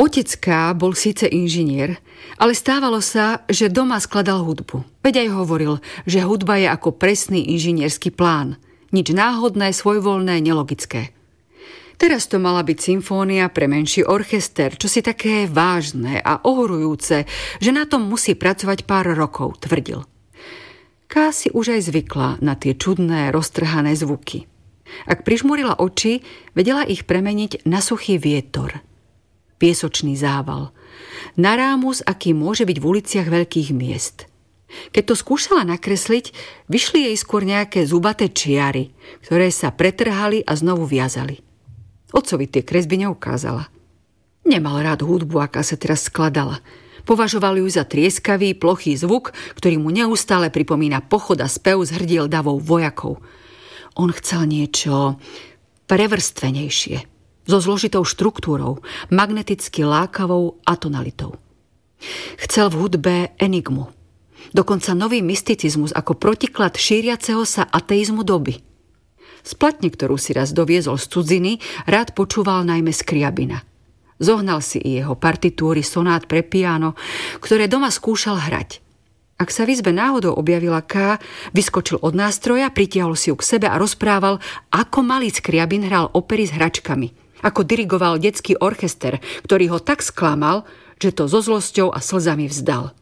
Otecká bol síce inžinier, ale stávalo sa, že doma skladal hudbu. Veď aj hovoril, že hudba je ako presný inžinierský plán. Nič náhodné, svojvoľné, nelogické. Teraz to mala byť symfónia pre menší orchester, čo si také vážne a ohorujúce, že na tom musí pracovať pár rokov, tvrdil. Ká si už aj zvykla na tie čudné, roztrhané zvuky. Ak prižmurila oči, vedela ich premeniť na suchý vietor. Piesočný zával. Na rámus, aký môže byť v uliciach veľkých miest. Keď to skúšala nakresliť, vyšli jej skôr nejaké zubaté čiary, ktoré sa pretrhali a znovu viazali. Otcovi tie kresby neukázala. Nemal rád hudbu, aká sa teraz skladala. Považoval ju za trieskavý, plochý zvuk, ktorý mu neustále pripomína pochod a spev s hrdiel davou vojakov. On chcel niečo prevrstvenejšie, so zložitou štruktúrou, magneticky lákavou atonalitou. Chcel v hudbe enigmu, dokonca nový mysticizmus ako protiklad šíriaceho sa ateizmu doby. Z platne, ktorú si raz doviezol z cudziny, rád počúval najmä Skriabina. Zohnal si i jeho partitúry sonát pre piano, ktoré doma skúšal hrať. Ak sa v izbe náhodou objavila K, vyskočil od nástroja, pritiahol si ju k sebe a rozprával, ako malý Skriabin hral opery s hračkami. Ako dirigoval detský orchester, ktorý ho tak sklamal, že to so zlosťou a slzami vzdal.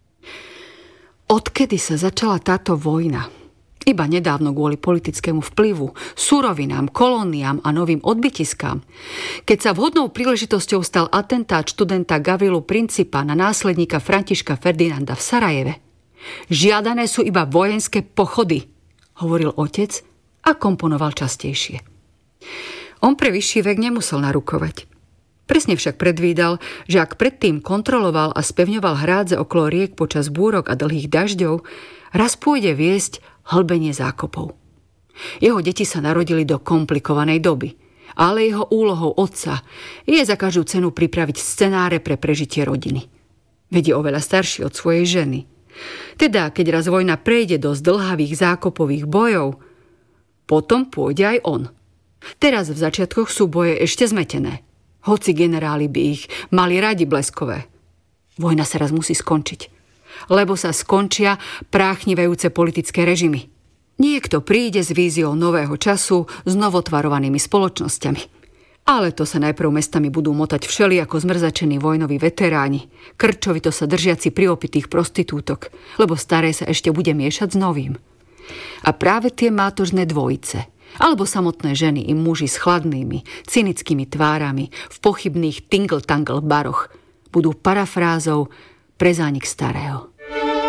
Odkedy sa začala táto vojna? Iba nedávno kvôli politickému vplyvu, surovinám, kolóniám a novým odbytiskám. Keď sa vhodnou príležitosťou stal atentát študenta Gavrilu Principa na následníka Františka Ferdinanda v Sarajeve. Žiadané sú iba vojenské pochody, hovoril otec a komponoval častejšie. On pre vyšší vek nemusel narukovať. Presne však predvídal, že ak predtým kontroloval a spevňoval hrádze okolo riek počas búrok a dlhých dažďov, raz pôjde viesť hlbenie zákopov. Jeho deti sa narodili do komplikovanej doby, ale jeho úlohou otca je za každú cenu pripraviť scenáre pre prežitie rodiny. Veď je oveľa starší od svojej ženy. Teda, keď raz vojna prejde do zdĺhavých zákopových bojov, potom pôjde aj on. Teraz v začiatkoch sú boje ešte zmetené, hoci generáli by ich mali radi bleskové. Vojna sa raz musí skončiť, lebo sa skončia práchnivejúce politické režimy. Niekto príde s víziou nového času s novotvarovanými spoločnosťami. Ale to sa najprv mestami budú motať všelijako zmrzačení vojnoví veteráni, krčovito sa držiaci pri opitých prostitútok, lebo staré sa ešte bude miešať s novým. A práve tie mátožné dvojice, alebo samotné ženy i muži s chladnými, cynickými tvárami v pochybných tingle-tangle baroch budú parafrázou pre zánik starého.